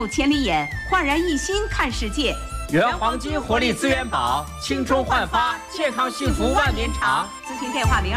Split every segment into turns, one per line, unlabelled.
千里眼，焕然一新看世界。
原黄金活力资源宝，青春焕发，健康幸福万年长。
咨询电话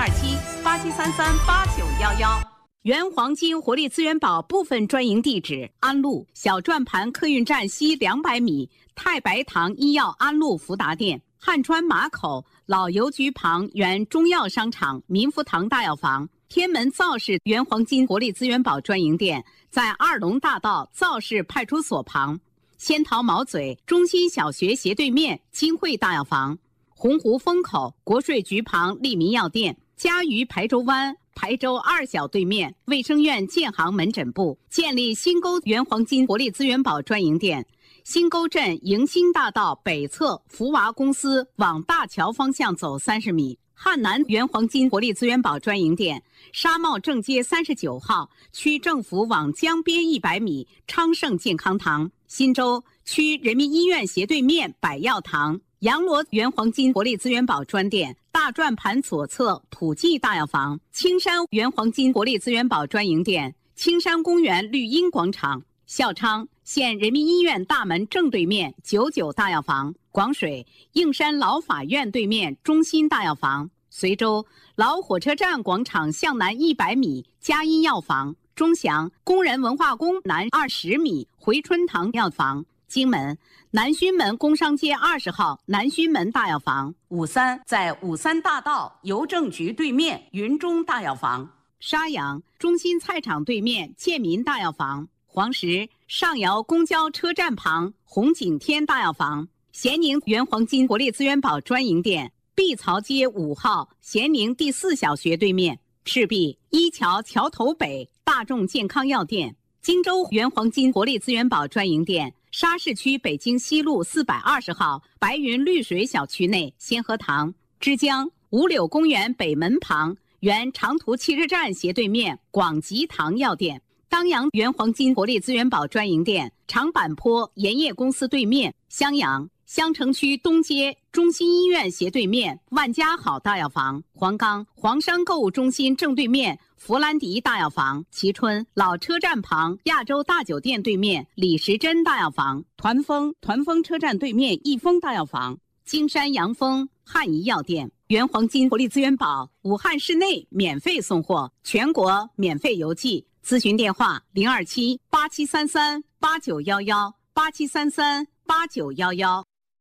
027-8733-8911。原黄金活力资源宝部分专营地址：安陆小转盘客运站西200米，太白堂医药安陆福达店；汉川马口老邮局旁原中药商场民福堂大药房；天门造市原黄金活力资源宝专营店在二龙大道造市派出所旁；仙桃毛嘴中心小学斜对面金汇大药房；洪湖风口国税局旁利民药店；嘉鱼排州湾排州2小对面卫生院建行门诊部；建立新沟原黄金活力资源宝专营店；新沟镇迎新大道北侧福娃公司往大桥方向走30米；汉南原黄金活力资源宝专营店；沙帽正街39号区政府往江边100米昌盛健康堂；新洲区人民医院斜对面百药堂；阳罗原黄金活力资源宝专店；大转盘左侧普济大药房；青山原黄金活力资源宝专营店；青山公园绿荫广场；孝昌县人民医院大门正对面99大药房；广水应山老法院对面中心大药房；随州老火车站广场向南100米嘉医药房；钟祥工人文化宫南20米回春堂药房；荆门南圩门工商街20号南圩门大药房；武三在武三大道邮政局对面云中大药房；沙洋中心菜场对面建民大药房；黄石上窑公交车站旁红景天大药房；咸宁原黄金活力资源宝专营店碧槽街5号咸宁第4小学对面；赤壁一桥桥头北大众健康药店；荆州原黄金活力资源宝专营店沙市区北京西路420号白云绿水小区内先河堂；枝江五柳公园北门旁原长途汽车站斜对面广吉堂药店；当阳原黄金活力资源宝专营店长坂坡盐业公司对面襄阳襄城区东街中心医院斜对面万家好大药房；黄冈黄山购物中心正对面弗兰迪大药房；蕲春老车站旁亚洲大酒店对面李时珍大药房；团风车站对面益丰大药房；金山阳丰汉医药店。原黄金活力资源宝武汉市内免费送货，全国免费邮寄。咨询电话027-8733-8911，8733-8911。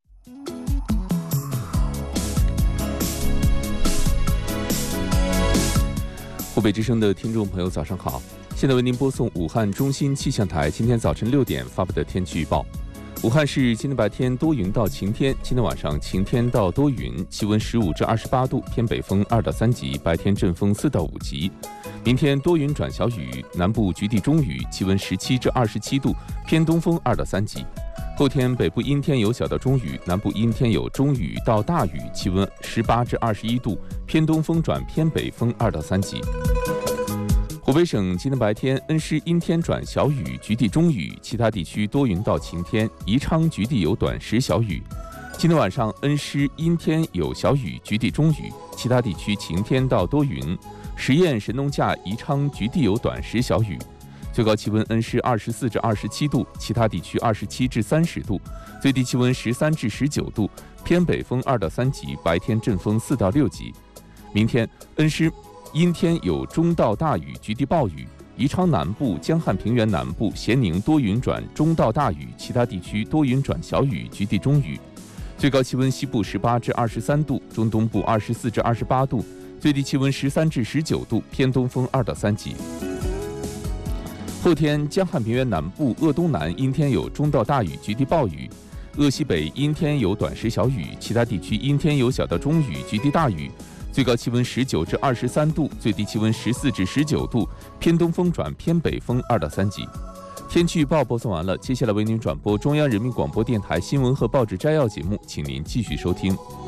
湖北之声的听众朋友，早上好！现在为您播送武汉中心气象台今天早晨6点发布的天气预报。武汉市今天白天多云到晴天，今天晚上晴天到多云，气温15至28度，偏北风2到3级，白天阵风4到5级。明天多云转小雨，南部局地中雨，气温17至27度，偏东风2到3级。后天北部阴天有小到中雨，南部阴天有中雨到大雨，气温18至21度，偏东风转偏北风2到3级。湖北省今天白天恩施阴天转小雨，局地中雨，其他地区多云到晴天，宜昌局地有短时小雨。今天晚上恩施阴天有小雨，局地中雨，其他地区晴天到多云。十堰神农架宜昌局地有短时小雨。最高气温恩施24至27度，其他地区27至30度，最低气温13至19度，偏北风2到3级，白天阵风4到6级。明天恩施阴天有中到大雨，局地暴雨。宜昌南部、江汉平原南部、咸宁多云转中到大雨，其他地区多云转小雨，局地中雨。最高气温西部18至23度，中东部24至28度，最低气温13至19度，偏东风2到3级。后天江汉平原南部、鄂东南阴天有中到大雨，局地暴雨。鄂西北阴天有短时小雨，其他地区阴天有小到中雨，局地大雨。最高气温19至23度，最低气温14至19度，偏东风转偏北风2到3级。天气预报播送完了，接下来为您转播中央人民广播电台新闻和报纸摘要节目，请您继续收听。